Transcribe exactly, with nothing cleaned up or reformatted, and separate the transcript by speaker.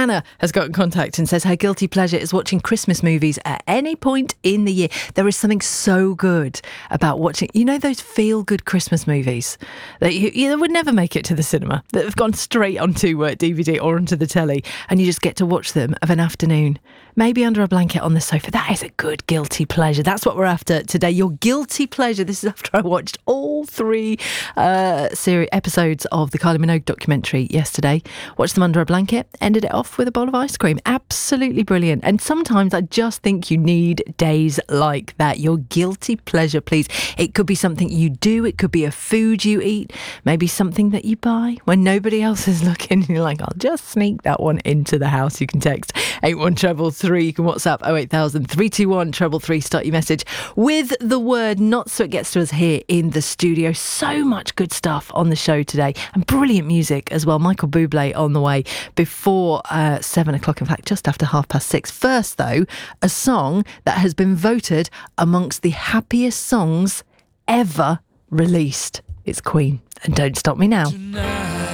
Speaker 1: Hannah has got in contact and says her guilty pleasure is watching Christmas movies at any point in the year. There is something so good about watching, you know, those feel-good Christmas movies that you, you would never make it to the cinema, that have gone straight onto uh, D V D or onto the telly, and you just get to watch them of an afternoon, maybe under a blanket on the sofa. That is a good guilty pleasure. That's what we're after today. Your guilty pleasure. This is after I watched all three uh, series episodes of the Kylie Minogue documentary yesterday. Watched them under a blanket, ended it off with a bowl of ice cream. Absolutely brilliant. And sometimes I just think you need days like that. Your guilty pleasure, please. It could be something you do. It could be a food you eat. Maybe something that you buy when nobody else is looking. You're like, I'll just sneak that one into the house. You can text eight one three three. You can WhatsApp oh eight thousand three two one three three. Start your message with the word not, so it gets to us here in the studio. So much good stuff on the show today, and brilliant music as well. Michael Bublé on the way before uh, seven o'clock, in fact just after half past six. First though, a song that has been voted amongst the happiest songs ever released. It's Queen and Don't Stop Me Now.
Speaker 2: Tonight.